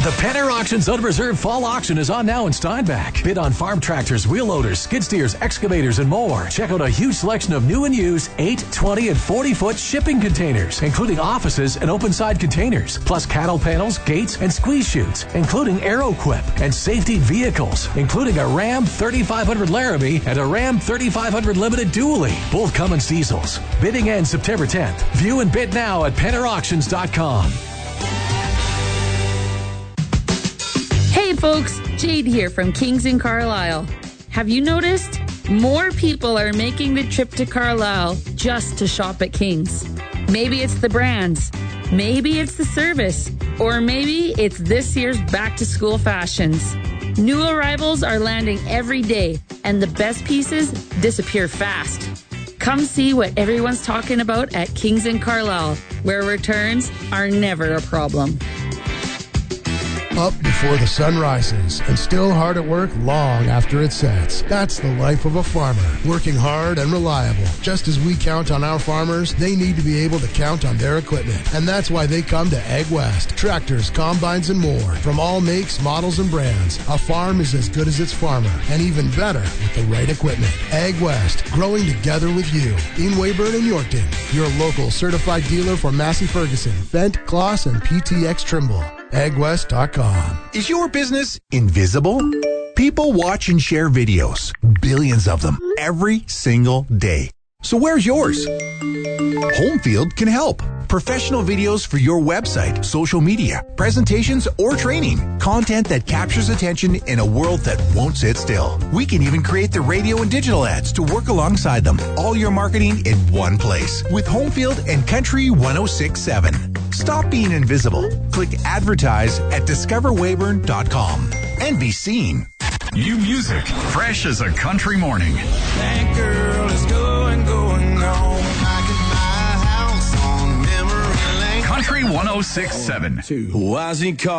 The Penner Auctions Unreserved Fall Auction is on now in Steinbach. Bid on farm tractors, wheel loaders, skid steers, excavators, and more. Check out a huge selection of new and used 8, 20, and 40-foot shipping containers, including offices and open-side containers, plus cattle panels, gates, and squeeze chutes, including Aeroquip and safety vehicles, including a Ram 3500 Laramie and a Ram 3500 Limited Dually, both Cummins diesels. Bidding ends September 10th. View and bid now at PennerAuctions.com. Hey folks, Jade here from Kings in Carlisle. Have you noticed? More people are making the trip to Carlisle just to shop at Kings. Maybe it's the brands, maybe it's the service, or maybe it's this year's back-to-school fashions. New arrivals are landing every day, and the best pieces disappear fast. Come see what everyone's talking about at Kings in Carlisle, where returns are never a problem. Up before the sun rises and still hard at work long after it sets. That's the life of a farmer, working hard and reliable. Just as we count on our farmers, they need to be able to count on their equipment. And that's why they come to Ag West. Tractors, combines, and more. From all makes, models, and brands, a farm is as good as its farmer, and even better with the right equipment. Ag West, growing together with you. In Weyburn and Yorkton, your local certified dealer for Massey Ferguson, Fendt, Kloss, and PTx Trimble. AgWest.com. Is your business invisible? People watch and share videos, billions of them, every single day. So where's yours? Homefield can help. Professional videos for your website, social media, presentations, or training. Content that captures attention in a world that won't sit still. We can even create the radio and digital ads to work alongside them. All your marketing in one place with Homefield and Country 106.7. Stop being invisible. Click advertise at discoverweyburn.com and be seen. New music, fresh as a country morning. That girl is going home. I can buy a house on memory lane. Country 106.7. Why's he call?